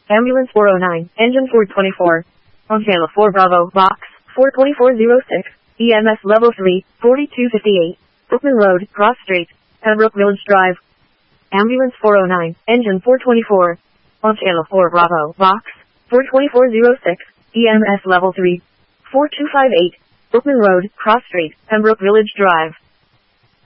Ambulance 409, engine 424. On channel 4 Bravo, box 42406, EMS level 3, 4258, Brookman Road, Cross Street, Pembroke Village Drive. Ambulance 409, engine 424. On channel 4 Bravo, box 42406, EMS level 3, 4258, Brookman Road, Cross Street, Pembroke Village Drive.